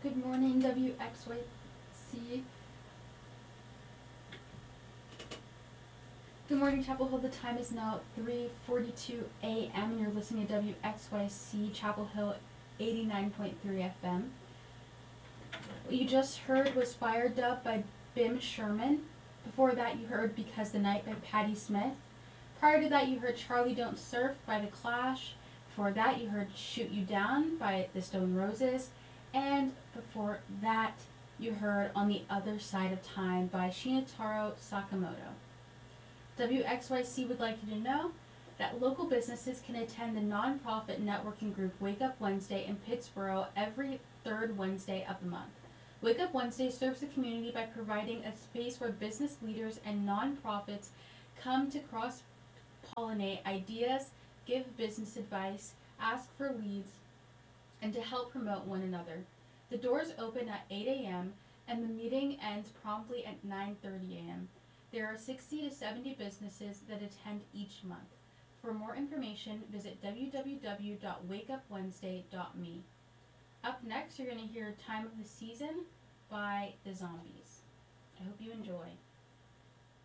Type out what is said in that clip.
Good morning, WXYC. Good morning, Chapel Hill. The time is now 3:42 a.m. and you're listening to WXYC Chapel Hill 89.3 FM. What you just heard was Fire Dub by Bim Sherman. Before that, you heard Because the Night by Patti Smith. Prior to that, you heard Charlie Don't Surf by The Clash. Before that, you heard Shoot You Down by The Stone Roses. And before that, you heard On the Other Side of Time by Shintaro Sakamoto. WXYC would like you to know that local businesses can attend the nonprofit networking group Wake Up Wednesday in Pittsboro every third Wednesday of the month. Wake Up Wednesday serves the community by providing a space where business leaders and nonprofits come to cross-pollinate ideas, give business advice, ask for leads, and to help promote one another. The doors open at 8 a.m. and the meeting ends promptly at 9:30 a.m. There are 60 to 70 businesses that attend each month. For more information, visit www.wakeupwednesday.me. Up next, you're going to hear Time of the Season by The Zombies. I hope you enjoy.